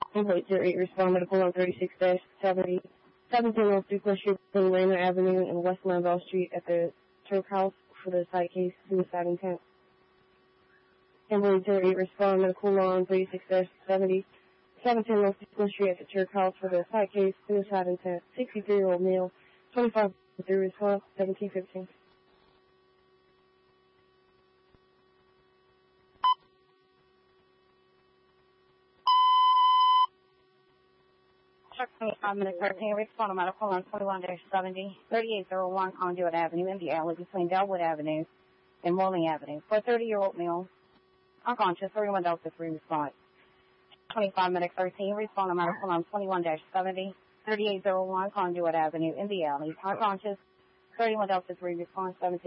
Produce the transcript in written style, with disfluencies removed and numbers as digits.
Employee 08 respond medical on 36-70, 1702 Plus Street, Lane Avenue, and West Lanville Street at the Turk House for the site case, suicide intent. Employee 08 respond medical on 36-70, 1702 Plus Street at the Turk House for the site case, suicide intent. 63-year-old male, 25 through response, 1715. Truck 25 minutes 13, respond to medical on 21-70, 3801 Conduit Avenue in the alley between Delwood Avenue and Morley Avenue. For a 30-year-old male, unconscious, 31 Delta 3 response. 25 minutes 13, respond to medical on 21-70, 3801 Conduit Avenue in the alley, unconscious, 31 Delta 3 response, 17.